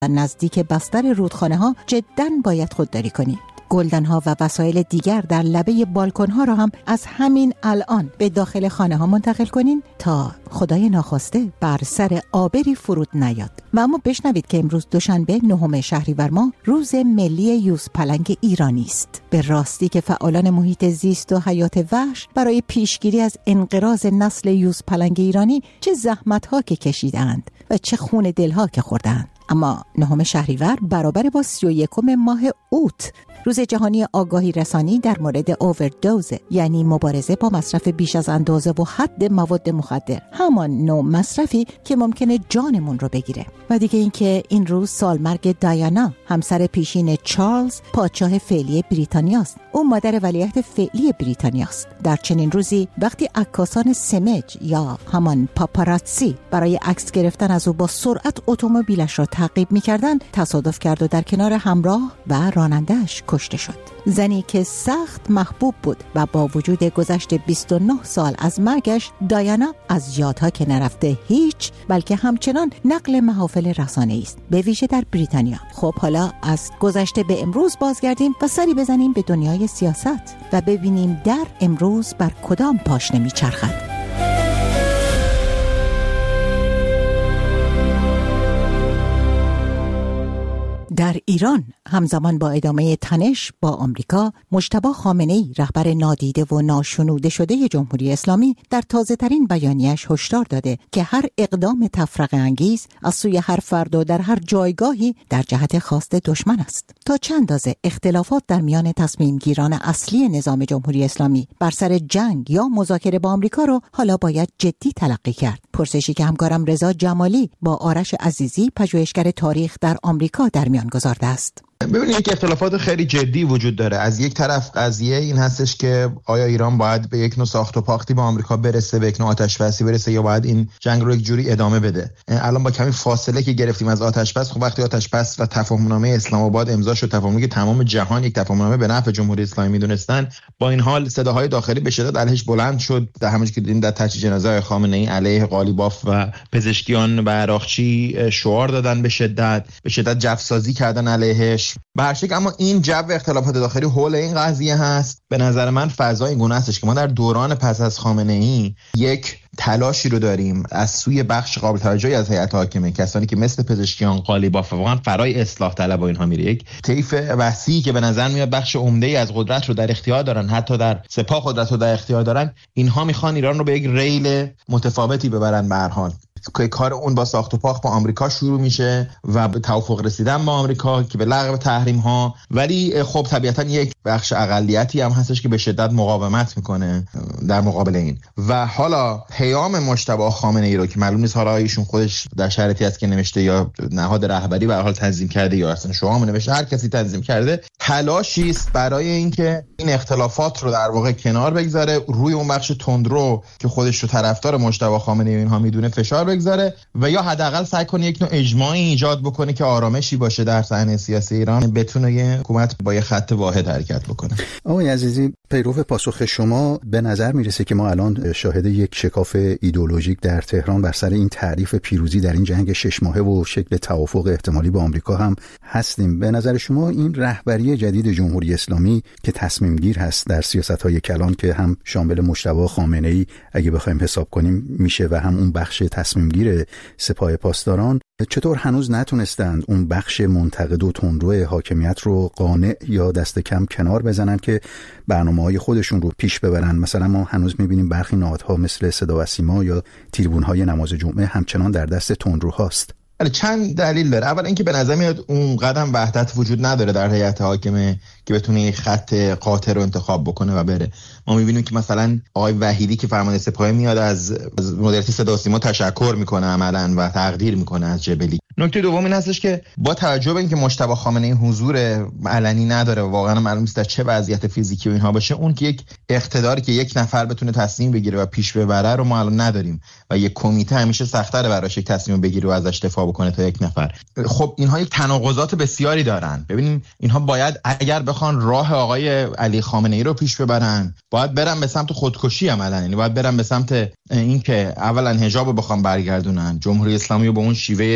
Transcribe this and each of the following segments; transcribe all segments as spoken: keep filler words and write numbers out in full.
در نزدیک بستر رودخانه ها جداً باید خودداری کنیم. گلدن ها و وسایل دیگر در لبه بالکن ها را هم از همین الان به داخل خانه ها منتقل کنین تا خدای ناخواسته بر سر آبری فرود نیاد. و اما بشنوید که امروز دوشنبه نهم شهریور ماه روز ملی یوز پلنگ ایرانی است. به راستی که فعالان محیط زیست و حیات وحش برای پیشگیری از انقراض نسل یوز پلنگ ایرانی چه زحمت ها که کشیدند و چه خون دل ها که خوردند. اما نهم شهریور برابر با سی و یکم ماه اوت، روز جهانی آگاهی رسانی در مورد اووردوز، یعنی مبارزه با مصرف بیش از اندازه و حد مواد مخدر، همان نوع مصرفی که ممکنه جانمون رو بگیره. و دیگه اینکه این روز سالمرگ دایانا، همسر پیشین چارلز پادشاه فعلی بریتانیاست. او مادر ولیعهد فعلی بریتانیاست. در چنین روزی وقتی عکاسان سمج یا همان پاپاراتسی برای عکس گرفتن از او با سرعت اتومبیلش را تعقیب می‌کردند، تصادف کرد و در کنار همراه و راننده‌اش کشته شد. زنی که سخت محبوب بود و با وجود گذشت بیست و نه سال از مرگش، دایانا از یادها که نرفته هیچ، بلکه همچنان نقل محافل رسانه‌ای است، به ویژه در بریتانیا. خب حالا از گذشته به امروز بازگردیم و سری بزنیم به دنیای سیاست و ببینیم در امروز بر کدام پاشنه میچرخد. در ایران همزمان با ادامه تنش با آمریکا، مجتبی خامنه‌ای رهبر نادیده و ناشنوده شده جمهوری اسلامی در تازه‌ترین بیانیه‌اش هشدار داده که هر اقدام تفرقه انگیز از سوی هر فرد و در هر جایگاهی در جهت خواست دشمن است. تا چند اندازه اختلافات در میان تصمیم گیران اصلی نظام جمهوری اسلامی بر سر جنگ یا مذاکره با آمریکا رو حالا باید جدی تلقی کرد. پرسشی که همکارم رضا جمالی با آرش عزیزی پژوهشگر تاریخ در آمریکا در میان گذارده است. ببینید که اختلافات خیلی جدی وجود داره. از یک طرف قضیه این هستش که آیا ایران باید به یک نوع ساخت و پاختی با آمریکا برسه، به یک نوع آتش‌بسی برسه، یا باید این جنگ رو یک جوری ادامه بده. الان با کمی فاصله که گرفتیم از آتش‌بس، خب وقتی آتش‌بس و تفاهم‌نامه اسلام آباد امضا شد، تفاهمی که تمام جهان یک تفاهم‌نامه به نفع جمهوری اسلامی میدونستان، با این حال صداهای داخلی به شدت علیهش بلند شد. در همونجوری که دیدیم در تجهیز جنازه خامنه‌ای علیه قالیباف و پزشکیان و عراقچی شعار دادن، به شدت به شدت جفسازی کردن علیهش. به هر شکل اما این جو اختلافات داخلی حول این قضیه هست. به نظر من فضا این گونه هستش که ما در دوران پس از خامنه‌ای یک تلاشی رو داریم از سوی بخش قابل توجهی از هیئت حاکمه، کسانی که مثل پزشکیان، قالیباف واقعا فرای اصلاح طلب و اینها میره، یک طیف وسیعی که به نظر میاد بخش عمده‌ای از قدرت رو در اختیار دارن، حتی در سپاه قدرت رو در اختیار دارن. اینها میخوان ایران رو به یک ریل متفاوتی ببرن. به هر حال که کار اون با ساخت و پاخت با آمریکا شروع میشه و به توافق رسیدن با آمریکا که به لغو تحریم ها، ولی خب طبیعتا یک بخش اقلیتی هم هستش که به شدت مقاومت میکنه در مقابل این. و حالا پیام مجتبی خامنه‌ای رو که معلوم نیست حالا ایشون خودش در شرایطی است که نوشته یا نهاد رهبری به هر حال تنظیم کرده یا اصلا شما هم نوشته، هر کسی تنظیم کرده، تلاشی است برای اینکه این اختلافات رو در واقع کنار بگذاره، روی اون بخش تندرو که خودش رو طرفدار مجتبی خامنه‌ای اینها میدونه فشار بگذاره و یا حداقل سعی کنه یک نوع اجماعی ایجاد بکنه که آرامشی باشه در صحنه سیاسی ایران، بتونه یه حکومت با یه خط واحد حرکت بکنه. آقای عزیزی، پیرو پاسخ شما به نظر میرسه که ما الان شاهد یک شکاف ایدئولوژیک در تهران بر سر این تعریف پیروزی در این جنگ شش ماهه و شکل توافق احتمالی با آمریکا هم هستیم. به نظر شما این رهبری جدید جمهوری اسلامی که تصمیم گیر هست در سیاست‌های کلان که هم شامل مجتبی خامنه‌ای اگه بخوایم حساب کنیم میشه و هم اون بخش تصمیم گیر سپاه پاسداران، چطور هنوز نتونستند اون بخش منتقد و تندرو حاکمیت رو قانع یا دست کم کنار بزنن که برنامه‌های خودشون رو پیش ببرن؟ مثلا ما هنوز می‌بینیم برخی نهادها مثل صدا و سیما یا تریبون‌های نماز جمعه همچنان در دست تندروهاست. چند دلیل داره. اول اینکه به نظر میاد اون قدم وحدت وجود نداره در هیئت حاکمه که بتونه یک خط قاطع رو انتخاب بکنه و بره. ما میبینیم که مثلا آقای وحیدی که فرمانده سپاه میاد از مدیریت صدا و سیما تشکر میکنه عملاً و تقدیر میکنه از جبلی. نکته دوم این هستش که با توجه به اینکه مجتبی خامنه‌ای حضور علنی نداره و واقعا معلوم نیست در چه وضعیت فیزیکی و اینها باشه، اون که یک اقتداری که یک نفر بتونه تصمیم بگیره و پیش ببره رو ما الان نداریم و یک کمیته همیشه سخت‌تره براش یک تصمیم بگیره و ازش دفاع بکنه تا یک نفر. خب اینها یک تناقضات بسیاری دارن. ببینیم اینها باید اگر بخوان راه آقای علی خامنه‌ای رو پیش ببرن، باید برن به سمت خودکشی عملاً، یعنی باید برن به سمت اینکه اولا حجاب رو بخوام برگردونن، جمهوری اسلامی رو به اون شیوه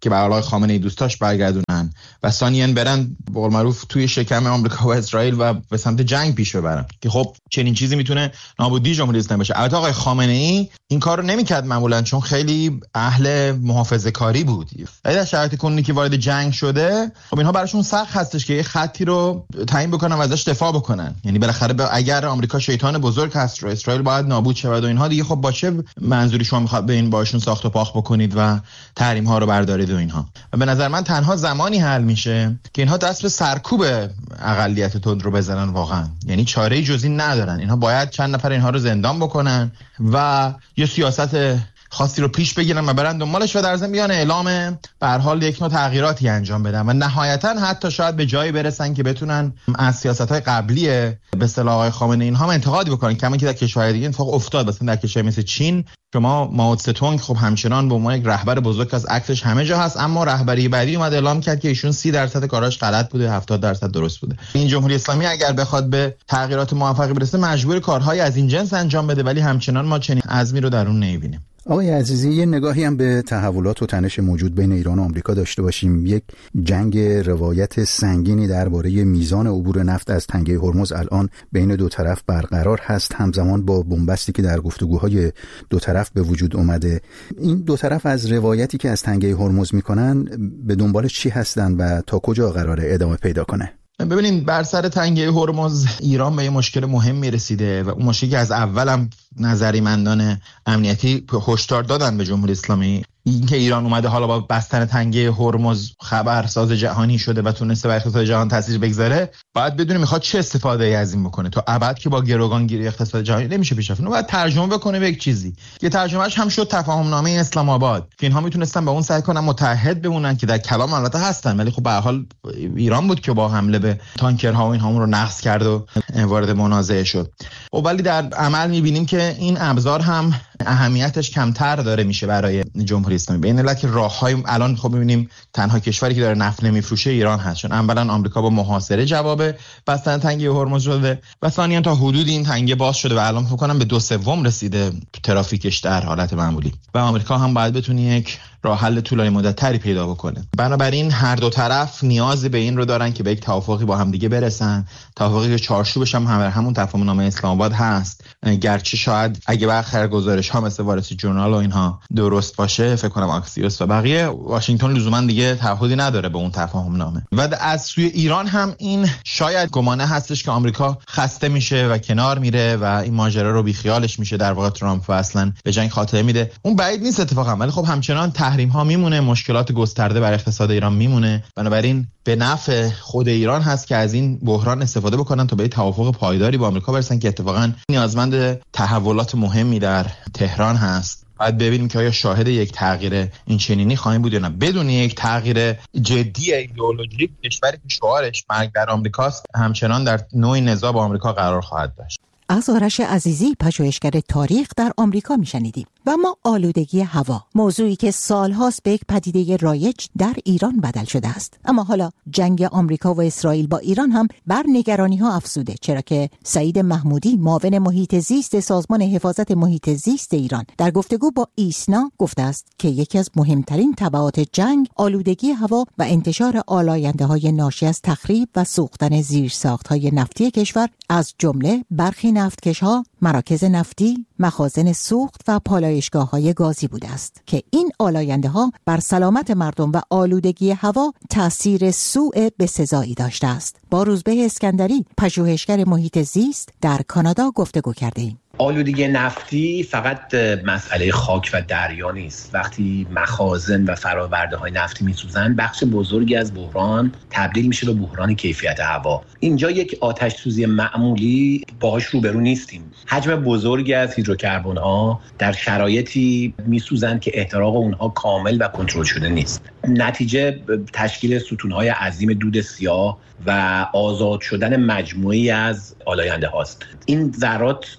که برای آقای خامنه‌ای دوستاش برگردونن و ثانیاً برن به قول معروف توی شکم آمریکا و اسرائیل و به سمت جنگ پیش ببرن که خب چنین چیزی میتونه نابودی جمهوری اسلامی باشه. البته آقای خامنه‌ای این کارو نمیکرد معمولاً، چون خیلی اهل محافظه‌کاری بود. در شرایط کنونی که وارد جنگ شده، خب اینها براشون سخت هستش که یه خطی رو تعیین بکنن و ازش دفاع بکنن. یعنی بالاخره اگر آمریکا شیطان بزرگ هست و اسرائیل باید نابود شود و اینها دیگه، خب با چه منظوری شما میخواد به این باشون ساخت و پاخت بکنید و تحریم ها رو بردارید و اینها؟ و به نظر من تنها زمانی حل میشه که اینها دست به سرکوب اقلیت تند رو بزنن واقعا. یعنی چاره‌ای جز این ندارن. اینها باید چند نفر اینها رو زندان بکنن و یه سیاست خاصی رو پیش بگیرن و برن دنبالش و در ضمن بیان اعلام به هر حال یک نوع تغییراتی انجام بدن و نهایتا حتی شاید به جایی برسن که بتونن از سیاست‌های قبلی به اصطلاح آقای خامنه‌ای اینها انتقاد بکنن، کما که در کشورهای دیگه اتفاق افتاد. مثلا در کشور مثل چین شما مائو تس‌تونگ خب همچنان به عنوان یک رهبر بزرگ از عکسش همه جا هست، اما رهبری بعدی اومد اعلام کرد که ایشون سی درصد کاراش غلط بوده، هفتاد درصد درست بوده. این جمهوری اسلامی اگر بخواد به تغییرات موفقی برسه مجبور کارهای از این جنس انجام بده، ولی همچنان ما چنین عزمی رو در اون نمی‌بینیم. آقای عزیزی، یه نگاهی هم به تحولات و تنش موجود بین ایران و آمریکا داشته باشیم. یک جنگ روایت سنگینی درباره میزان عبور نفت از تنگه هرمز الان بین دو طرف برقرار هست، همزمان با بنبستی که در گفتگوهای دو طرف به وجود اومده. این دو طرف از روایتی که از تنگه هرمز میکنن به دنبال چی هستن و تا کجا قراره ادامه پیدا کنه؟ ببینید، بر سر تنگه هرمز ایران به یه مشکل مهمی رسیده و اون مشکلی که از اول هم نظریمندان امنیتی هشدار دادن به جمهوری اسلامی، این که ایران اومده حالا با بستن تنگه هرمز خبرساز جهانی شده و تونسته بر اقتصاد جهان تاثیر بگذاره، باید بدونه میخواد چه استفاده ای از این بکنه. تا ابد که با گروگانگیری اقتصاد جهانی نمیشه پیش رفت. باید ترجمه بکنه به یک چیزی که ترجمهش هم شد تفاهم نامه اسلام آباد، که اینها میتونستن با اون سعی کنن متحد بمونن، که در کلام البته هستن ولی خب به هر حال ایران بود که با حمله به تانکرها و اینها اون رو نقض کرد و وارد منازعه شد. و ولی در عمل میبینیم که این ابزار هم اهمیتش کمتر داره میشه برای جمهوری اسلامی. به این علت که راههای الان خب میبینیم تنها کشوری که داره نفت نمیفروشه ایران هست، چون اولا آمریکا با محاصره جواب بستن تنگه هرمز شده و ثانیا تا حدود این تنگه باز شده و الان فکر کنم به دو سوم رسیده ترافیکش در حالت معمولی و آمریکا هم باید بتونه یک راه حل طولانی مدت تری پیدا بکنه. بنابراین هر دو طرف نیازی به این رو دارن که به یک توافقی با هم دیگه برسن، توافقی که چارچوبش هم همون تفاهم نامه اسلام آباد هست، گرچه شاید اگه بخیر گزارش ها مثل وارسی جورنال و اینها درست باشه، فکر کنم آکسیوس و بقیه، واشنگتن لزوما دیگه تعهدی نداره به اون تفاهم نامه. و از سوی ایران هم این شاید گمانه هستش که آمریکا خسته میشه و کنار میره و این ماجرا رو بیخیالش میشه، در واقع ترامپ و اصلا به جنگ خاتمه میده. اون بعید نیست اتفاقا، ولی خب همچنان تحریم ها میمونه، مشکلات گسترده بر اقتصاد ایران میمونه. بنابراین به نفع خود ایران هست که از این بحران استفاده بکنن تا به توافق پایداری با آمریکا برسن که اتفاقا نیازمند تحولات مهمی در تهران هست. باید ببینیم که آیا شاهد یک تغییر این چنینی خواهیم بود یا نه. بدون یک تغییر جدی ایدئولوژیک، کشوری که شعارش مرگ بر آمریکاست همچنان در نوع نزاع با آمریکا قرار خواهد داشت. از آرش عزیزی، پژوهشگر تاریخ در آمریکا میشنیدیم. و ما آلودگی هوا، موضوعی که سالهاست به یک پدیده رایج در ایران بدل شده است. اما حالا جنگ آمریکا و اسرائیل با ایران هم بر نگرانی ها افزوده، چرا که سعید محمودی، معاون محیط زیست سازمان حفاظت محیط زیست ایران، در گفتگو با ایسنا گفته است که یکی از مهمترین تبعات جنگ آلودگی هوا و انتشار آلاینده های ناشی از تخریب و سوختن زیرساخت های نفتی کشور، از جمله برخی نفتکش‌ها، مراکز نفتی، مخازن سوخت و پالایشگاه‌های گازی بوده است که این آلاینده‌ها بر سلامت مردم و آلودگی هوا تأثیر سوء بسزایی داشته است. با روزبه اسکندری، پژوهشگر محیط زیست در کانادا گفتگو کرده‌ایم. آلودگی نفتی فقط مسئله خاک و دریا نیست. وقتی مخازن و فرآورده‌های نفتی میسوزن، بخش بزرگی از بحران تبدیل میشه به بحران کیفیت هوا. اینجا یک آتش سوزی معمولی باهاش روبرو نیستیم. حجم بزرگی از هیدروکربن‌ها در شرایطی میسوزن که احتراق اونها کامل و کنترل شده نیست. نتیجه تشکیل ستون‌های عظیم دود سیاه و آزاد شدن مجموعی از آلاینده هاست. این ذرات اونقدر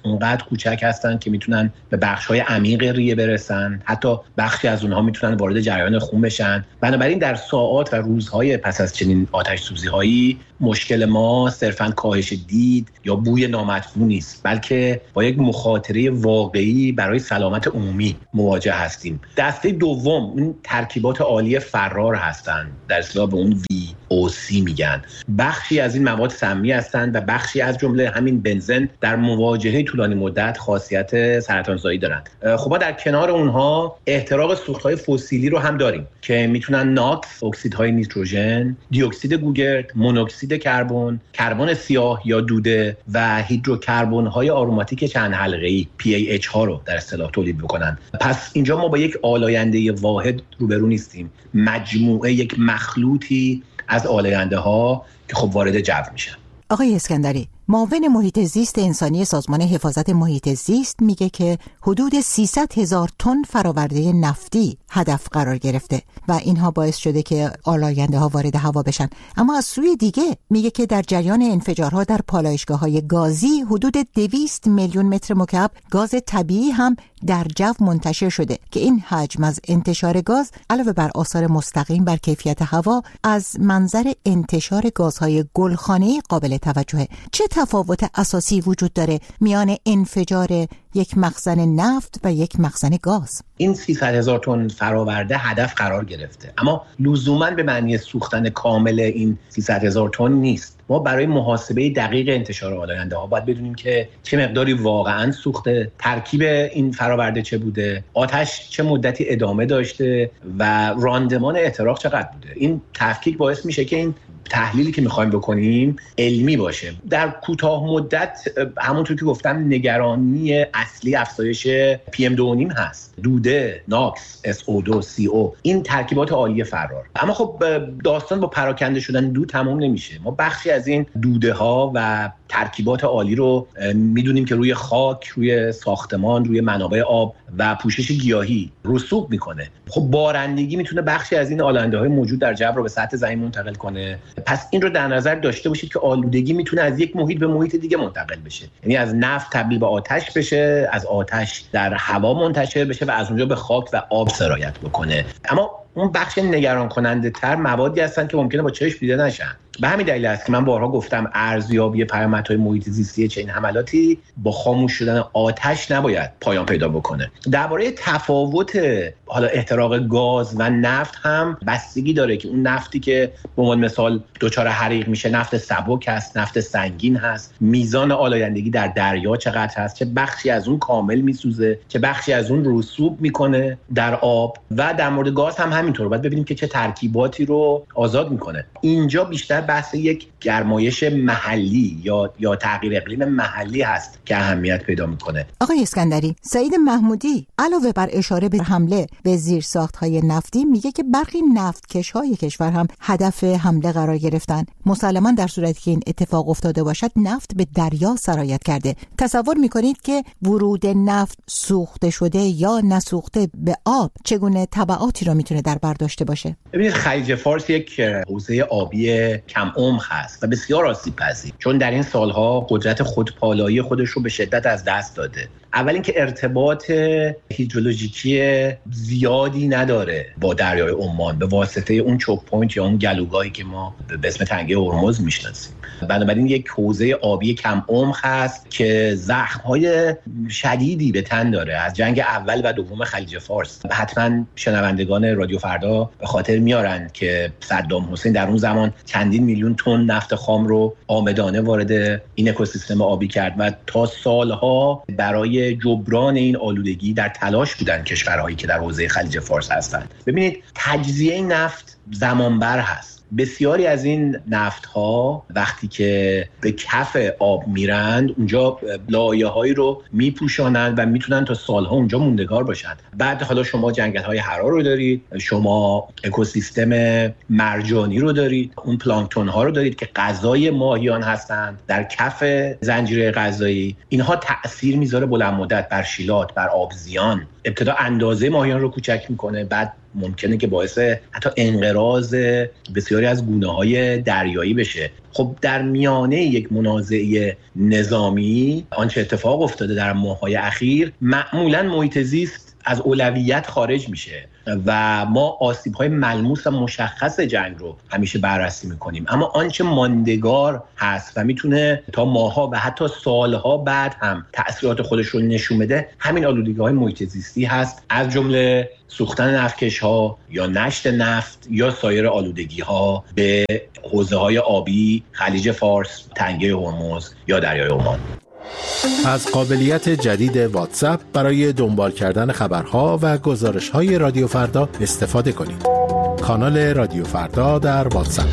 کوچک هستن که میتونن به بخش‌های عمیق ریه برسن، حتی بخشی از اونها میتونن وارد جریان خون بشن. بنابراین در ساعات و روزهای پس از چنین آتش سوزی‌هایی مشکل ما صرفاً کاهش دید یا بوی نامطبوع نیست، بلکه با یک مخاطره واقعی برای سلامت عمومی مواجه هستیم. دسته دوم این ترکیبات عالی فرار هستند، در اصطلاح به اون وی او سی میگن. بخشی از این مواد سمی هستند و بخشی از جمله همین بنزن در مواجهه طولانی مدت خاصیت سرطانزایی دارند. خب ما در کنار اونها احتراق سوخت‌های فسیلی رو هم داریم که میتونن ناکس، اکسیدهای نیتروژن، دی اکسید گوگرد، مونوکسید کربن، کربن سیاه یا دوده و هیدروکربن‌های آروماتیک چند حلقه‌ای پی ای اچ ها رو در اصطلاح تولید بکنن. پس اینجا ما با یک آلاینده واحد روبرو نیستیم، مجموعه یک مخلوطی از آلاینده ها که خب وارد جو میشن. آقای اسکندری، معاون محیط زیست انسانی سازمان حفاظت محیط زیست میگه که حدود سیصد هزار تن فراورده نفتی هدف قرار گرفته و اینها باعث شده که آلاینده ها وارد هوا بشن. اما از سوی دیگه میگه که در جریان انفجارها در پالایشگاه های گازی حدود دویست میلیون متر مکعب گاز طبیعی هم در جو منتشر شده که این حجم از انتشار گاز علاوه بر آثار مستقیم بر کیفیت هوا از منظر انتشار گازهای گلخانه‌ای قابل توجهه. چه تفاوت اساسی وجود داره میان انفجار یک مخزن نفت و یک مخزن گاز؟ این سیصد هزار تن فراورده هدف قرار گرفته، اما لزوماً به معنی سوختن کامل این سیصد هزار تن نیست. ما برای محاسبه دقیق انتشار آلاینده ها باید بدونیم که چه مقداری واقعاً سوخته، ترکیب این فراورده چه بوده، آتش چه مدتی ادامه داشته و راندمان احتراق چقدر بوده. این تفکیک باعث میشه که این تحلیلی که میخوایم بکنیم علمی باشه. در کوتاه مدت همونطور که گفتم نگرانی اصلی افزایش پی ام دو و نیم هست، دوده، ناکس، اس او دو، سی او، این ترکیبات عالی فرار. اما خب داستان با پراکنده شدن دود تمام نمیشه. ما بخشی از این دوده ها و ترکیبات عالی رو میدونیم که روی خاک، روی ساختمان، روی منابع آب و پوشش گیاهی رسوب میکنه. خب بارندگی میتونه بخشی از این آلاینده های موجود در جو رو به سطح زمین منتقل کنه. پس این رو در نظر داشته باشید که آلودگی میتونه از یک محیط به محیط دیگه منتقل بشه، یعنی از نفت تبدیل به آتش بشه، از آتش در هوا منتشر بشه و از اونجا به خاک و آب سرایت بکنه. اما اون بخش نگران کننده تر موادی هستن که ممکنه با چشم دیده نشن. به همین دلیل است که من بارها گفتم ارزیابی پیامدهای محیط زیستی چنین حملاتی با خاموش شدن آتش نباید پایان پیدا بکنه. درباره تفاوت حالا احتراق گاز و نفت هم بستگی داره که اون نفتی که به عنوان مثال دچار حریق میشه نفت سبک هست، نفت سنگین هست، میزان آلایندگی در دریا چقدر هست، چه بخشی از اون کامل میسوزه، چه بخشی از اون رسوب میکنه در آب. و در مورد گاز هم همینطور باید ببینیم که چه ترکیباتی رو آزاد میکنه. اینجا بیشتر بحث یک گرمایش محلی یا یا تغییر اقلیم محلی هست که اهمیت پیدا میکنه. آقای اسکندری، سعید محمودی علاوه بر اشاره به حمله به زیرساخت‌های نفتی میگه که برخی نفتکش‌های کشور هم هدف حمله قرار گرفتن. مسلماً در صورتی که این اتفاق افتاده باشد نفت به دریا سرایت کرده. تصور میکنید که ورود نفت سوخته شده یا نسوخته به آب چگونه تبعاتی رو میتونه در بر داشته باشه؟ ببینید خلیج فارس یک حوزه آبی کم عمق هست و بسیار آسیب پذیر، چون در این سالها قدرت خودپالایی خودش رو به شدت از دست داده. اول اینکه ارتباط هیدرولوژیکی زیادی نداره با دریای عمان به واسطه اون چوک پوینت یا اون گلوگاهی که ما به اسم تنگه هرمز میشناسیم. بنابراین یک حوزه آبی کم عمق هست که زخم‌های شدیدی به تن داره از جنگ اول و دوم خلیج فارس. حتما شنوندگان رادیو فردا به خاطر میارن که صدام حسین در اون زمان چندین میلیون تن نفت خام رو آمدانه وارد این اکوسیستم آبی کرد و تا سالها برای جبران این آلودگی در تلاش بودن کشورهایی که در حوزه خلیج فارس هستند. ببینید تجزیه نفت زمانبر هست. بسیاری از این نفت‌ها وقتی که به کف آب میرند اونجا لایه‌هایی رو میپوشانند و میتونن تا سالها اونجا موندگار باشن. بعد حالا شما جنگل‌های حرار رو دارید، شما اکوسیستم مرجانی رو دارید، اون پلانکتون‌ها رو دارید که غذای ماهیان هستند در کف زنجیره غذایی. اینها تأثیر میذاره بلند مدت بر شیلات، بر آبزیان. ابتدا اندازه ماهیان رو کوچک میکنه، بعد ممکنه که باعث حتی انقراض بسیاری از گونه‌های دریایی بشه. خب در میانه یک منازعه نظامی آنچه اتفاق افتاده در ماه‌های اخیر، معمولاً محیط زیست از اولویت خارج میشه و ما آسیب‌های ملموس و مشخص جنگ رو همیشه بررسی میکنیم، اما آنچه ماندگار هست و میتونه تا ماه‌ها و حتی سالها بعد هم تأثیرات خودش رو نشون بده، همین آلودگی‌های محیط زیستی هست، از جمله سوختن نفتکش‌ها یا نشت نفت یا سایر آلودگی‌ها به حوزه‌های آبی، خلیج فارس، تنگه هرمز یا دریای عمان. از قابلیت جدید واتساپ برای دنبال کردن خبرها و گزارش‌های رادیو فردا استفاده کنید. کانال رادیو فردا در واتساپ.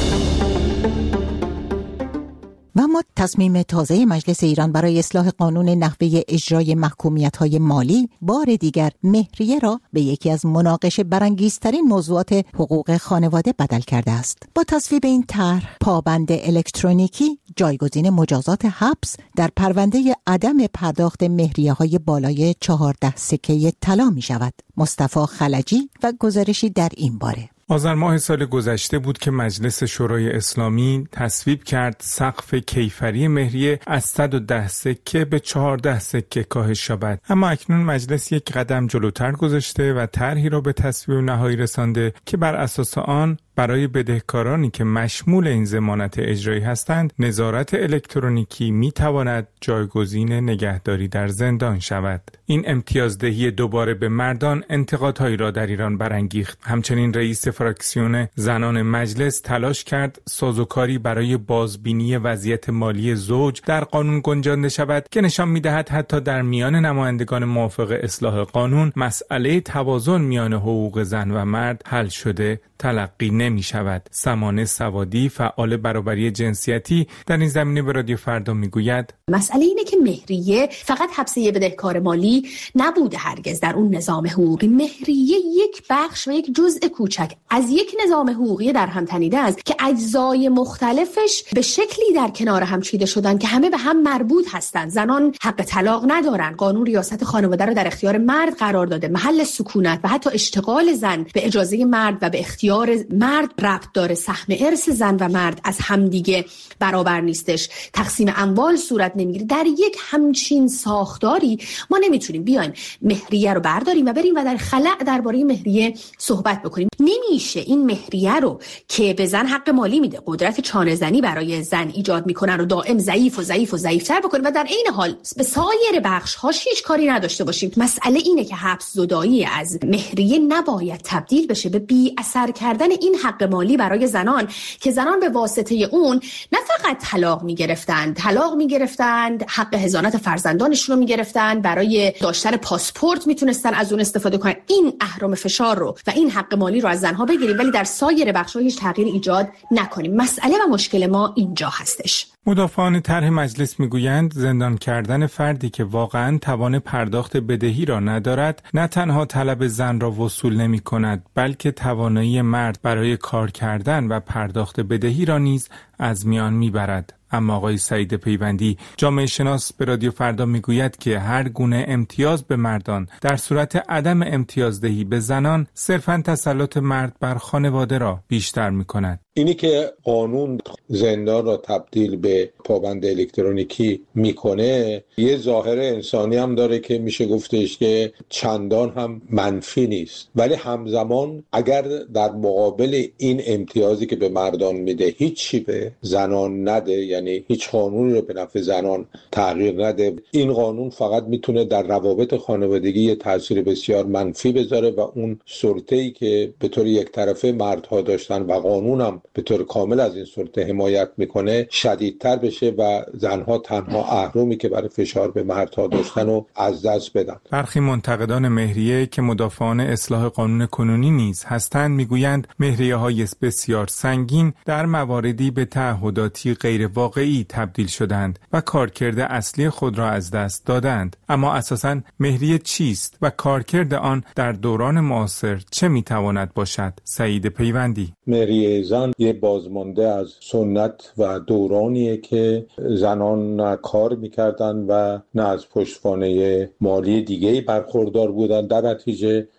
و اما تصمیم تازه مجلس ایران برای اصلاح قانون نحوه اجرای محکومیت‌های مالی بار دیگر مهریه را به یکی از مناقشه برانگیزترین موضوعات حقوق خانواده بدل کرده است. با تصویب این طرح، پابند الکترونیکی جایگزین مجازات حبس در پرونده عدم پرداخت مهریه‌های بالای چهارده سکه طلا می شود. مصطفی خلجی و گزارشی در این باره. آذر ماه سال گذشته بود که مجلس شورای اسلامی تصویب کرد سقف کیفری مهریه از صد و ده سکه به چهارده سکه کاهش یابد، اما اکنون مجلس یک قدم جلوتر گذاشته و طرحی را به تصویب نهایی رسانده که بر اساس آن برای بدهکارانی که مشمول این ضمانت اجرایی هستند، نظارت الکترونیکی می تواند جایگزین نگهداری در زندان شود. این امتیازدهی دوباره به مردان انتقادهایی را در ایران برانگیخت. همچنین رئیس فراکسیون زنان مجلس تلاش کرد سازوکاری برای بازبینی وضعیت مالی زوج در قانون گنجانده شود که نشان می‌دهد حتی در میان نمایندگان موافق اصلاح قانون مسئله توازن میان حقوق زن و مرد حل شده تلقی نمی شود. سمانه سوادی، فعال برابری جنسیتی، در این زمینه به رادیو فردا می گوید مسئله اینه که مهریه فقط حبس یه بدهکار مالی نبوده هرگز در اون نظام حقوقی. مهریه یک بخش و یک جزء کوچک از یک نظام حقوقی در هم تنیده است که اجزای مختلفش به شکلی در کنار هم چیده شدن که همه به هم مربوط هستند. زنان حق طلاق ندارن، قانون ریاست خانواده رو در اختیار مرد قرار داده، محل سکونت و حتی اشتغال زن به اجازه مرد و به اختیار مرد ربط داره، سهم ارث زن و مرد از همدیگه برابر نیستش، تقسیم اموال صورت نمیگیره. در یک همچین ساختاری ما نمیتونیم بیایم مهریه رو برداریم و بریم و در خلأ درباره مهریه صحبت بکنیم. نمیشه این مهریه رو که به زن حق مالی میده، قدرت چانه زنی برای زن ایجاد میکنه رو دائم ضعیف و ضعیف و ضعیفتر بکنیم و در عین حال به سایر بخش هاش هیچ کاری نداشته باشیم. مسئله اینه که حبس زدایی از مهریه نباید تبدیل بشه به بی اثر کردن این حق مالی برای زنان که زنان به واسطه اون نه فقط طلاق میگرفتند، طلاق میگرفتند، حق حضانت فرزندانشون رو میگرفتند، برای داشتن پاسپورت میتونستن از اون استفاده کنن. این اهرم فشار رو و این حق مالی رو از زنها بگیریم ولی در سایر بخش‌ها هیچ تغییر ایجاد نکنیم. مسئله و مشکل ما اینجا هستش. مدافعان طرح مجلس میگویند زندان کردن فردی که واقعاً توان پرداخت بدهی را ندارد نه تنها طلب زن را وصول نمی کند بلکه توانایی مرد برای کار کردن و پرداخت بدهی را نیز از میان میبرد. اما آقای سعید پیوندی، جامعه شناس، به رادیو فردا میگوید که هر گونه امتیاز به مردان در صورت عدم امتیازدهی به زنان صرفاً تسلط مرد بر خانواده را بیشتر میکند. اینی که قانون زندان را تبدیل به پابند الکترونیکی میکنه یه ظاهر انسانی هم داره که میشه گفتش که چندان هم منفی نیست، ولی همزمان اگر در مقابل این امتیازی که به مردان میده هیچی به زنان نده، یعنی هیچ قانونی رو به نفع زنان تغییر نده، این قانون فقط میتونه در روابط خانوادگی یه تاثیر بسیار منفی بذاره و اون سلطه‌ای که به طور یک طرفه مردها داشتن و قانون هم به طور کامل از این سلطه حمایت میکنه شدیدتر بشه و زنها تنها اهرمی که برای فشار به مردها داشتن رو از دست بدن. برخی منتقدان مهریه که مدافعان اصلاح قانون کنونی نیز هستند میگویند مهریه‌های بسیار سنگین در مواردی به تعهداتی غیر واقعی تبدیل شدند و کارکرد اصلی خود را از دست دادند. اما اساساً مهریه چیست و کارکرد آن در دوران معاصر چه میتواند باشد؟ سعید پیوندی: مهریه زن یه بازمانده از سنت و دورانیه که زنان نه کار میکردن و نه از پشتوانه مالی دیگه‌ای برخوردار بودن، در نتیجه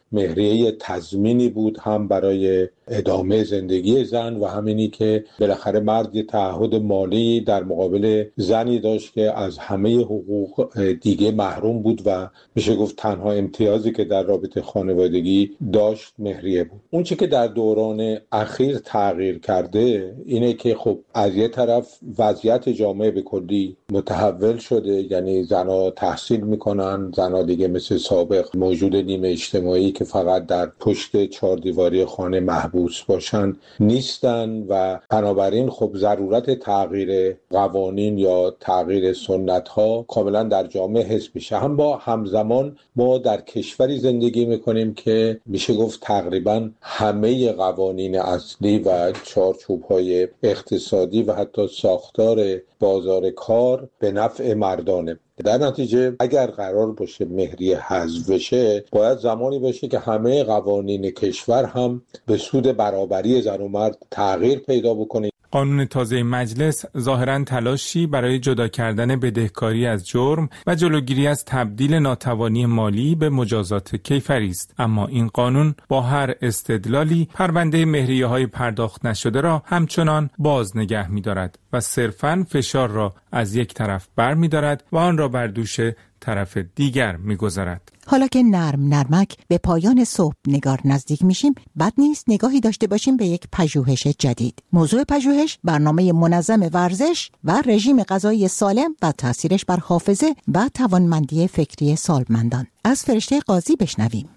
مهریه تضمینی بود، هم برای ادامه زندگی زن و همینی که بالاخره مرد یه تعهد مالی در مقابل زنی داشت که از همه حقوق دیگه محروم بود و میشه گفت تنها امتیازی که در رابطه خانوادگی داشت مهریه بود. اون چی که در دوران اخیر تغییر کرده اینه که خب از یه طرف وضعیت جامعه به کلی متحول شده، یعنی زنها تحصیل میکنن، زنها دیگه مثل سابق موجود نیمه اجتماعی که فقط در پشت چهار دیواری خانه محبوس باشن نیستن و بنابراین خب ضرورت تغییر قوانین یا تغییر سنت ها کاملا در جامعه حس میشه. هم با همزمان ما در کشوری زندگی میکنیم که میشه گفت تقریبا همه قوانین اصلی و چارچوب های اقتصادی و حتی ساختار بازار کار به نفع مردانه. در نتیجه اگر قرار باشه مهریه حذف بشه، باید زمانی باشه که همه قوانین کشور هم به سود برابری زن و مرد تغییر پیدا بکنه. قانون تازه مجلس ظاهراً تلاشی برای جدا کردن بدهکاری از جرم و جلوگیری از تبدیل ناتوانی مالی به مجازات کیفری است، اما این قانون با هر استدلالی پرونده مهریه‌های پرداخت نشده را همچنان باز نگه می‌دارد و صرفاً فشار را از یک طرف برمی‌دارد و آن را بر دوش طرف دیگر می‌گذارد. حالا که نرم نرمک به پایان صبح نگار نزدیک میشیم، بد نیست نگاهی داشته باشیم به یک پژوهش جدید. موضوع پژوهش برنامه منظم ورزش و رژیم غذایی سالم و تاثیرش بر حافظه و توانمندی فکری سالمندان. از فرشته قاضی بشنویم.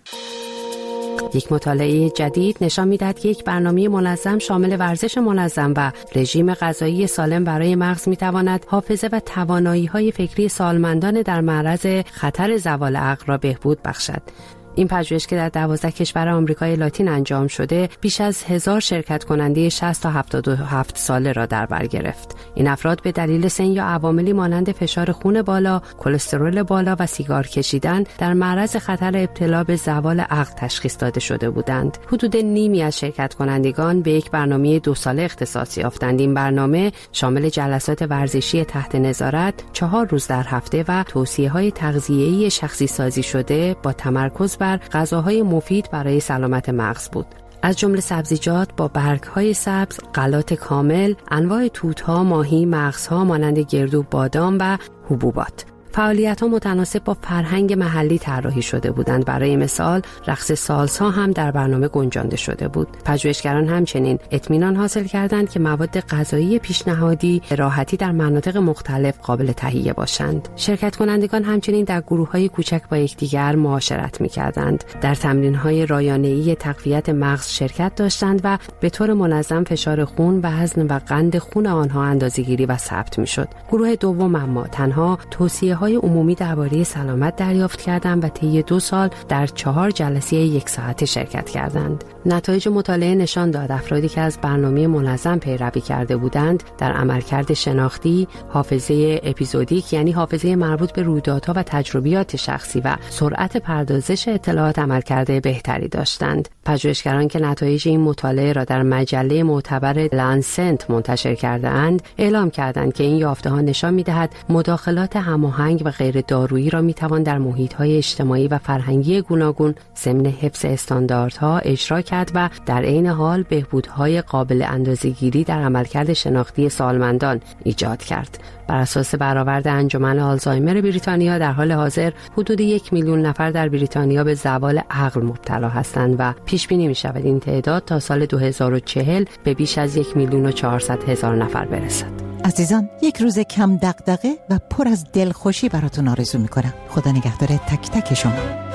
یک مطالعه جدید نشان می‌دهد که یک برنامه منظم شامل ورزش منظم و رژیم غذایی سالم برای مغز می‌تواند حافظه و توانایی‌های فکری سالمندان در معرض خطر زوال عقل را بهبود بخشد. این پژوهش که در دوازده کشور آمریکای لاتین انجام شده، بیش از هزار شرکت کننده شصت تا هفتاد و هفت ساله را در بر گرفت. این افراد به دلیل سن یا عواملی مانند فشار خون بالا، کلسترول بالا و سیگار کشیدن در معرض خطر ابتلا به زوال عقل تشخیص داده شده بودند. حدود نیمی از شرکت کنندگان به یک برنامه دو ساله اختصاص یافتند. این برنامه شامل جلسات ورزشی تحت نظارت، چهار روز در هفته و توصیه‌های تغذیه‌ای شخصی سازی شده با تمرکز بر غذاهای مفید برای سلامت مغز بود. از جمله سبزیجات با برگ‌های سبز، غلات کامل، انواع توت‌ها، ماهی، مغزها مانند گردو، بادام و حبوبات. فعالیت‌ها متناسب با فرهنگ محلی طراحی شده بودند. برای مثال، رقص سالسا هم در برنامه گنجانده شده بود. پژوهشگران همچنین اطمینان حاصل کردند که مواد غذایی پیشنهادی راحتی در مناطق مختلف قابل تهیه باشند. شرکت کنندگان همچنین در گروه‌های کوچک با یکدیگر معاشرت می‌کردند. در تمرین‌های رایانه‌ای تقویت مغز شرکت داشتند و به طور منظم فشار خون و وزن و قند خون آنها اندازه‌گیری و ثبت می‌شد. گروه دوم اما تنها توصیه های عمومی درباره سلامت دریافت کردند و طی دو سال در چهار جلسه یک ساعته شرکت کردند. نتایج مطالعه نشان داد افرادی که از برنامه منظم پیروی کرده بودند در عملکرد شناختی، حافظه اپیزودیک یعنی حافظه مربوط به رویدادها و تجربیات شخصی و سرعت پردازش اطلاعات عملکرد بهتری داشتند. پژوهشگران که نتایج این مطالعه را در مجله معتبر لانست منتشر کرده‌اند، اعلام کردند که این یافته‌ها نشان می‌دهد مداخلات هماهنگ و غیر دارویی را میتوان در محیط‌های اجتماعی و فرهنگی گوناگون ضمن حفظ استانداردها اجرا کرد و در عین حال بهبودهای قابل اندازه‌گیری در عملکرد شناختی سالمندان ایجاد کرد. بر اساس برآورد انجمن آلزایمر بریتانیا در حال حاضر حدود یک میلیون نفر در بریتانیا به زوال عقل مبتلا هستند و پیش بینی می‌شود این تعداد تا سال دو هزار و چهل به بیش از یک میلیون و چهارصد هزار نفر برسد. عزیزان، یک روز کم دغدغه و پر از دلخوشی براتون آرزو میکنم. خدا نگهدار تک تک شما.